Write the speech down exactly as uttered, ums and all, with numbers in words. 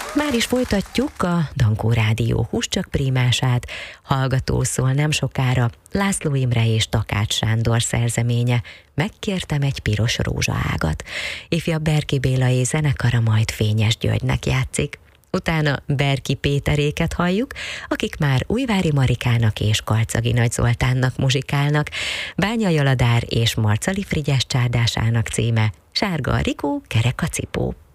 Már is folytatjuk a Dankó Rádió Húscsak prímását. Hallgató szól nem sokára László Imre és Takács Sándor szerzeménye Megkértem egy piros rózsaágat. Ifjabb Berki Bélai zenekara majd Fényes Györgynek játszik. Utána Berki Péteréket halljuk, akik már Újvári Marikának és Karcagi Nagy Zoltánnak muzsikálnak. Bányai Aladár és Marcali Frigyes csárdásának címe Sárga a rikó, kerek a cipó.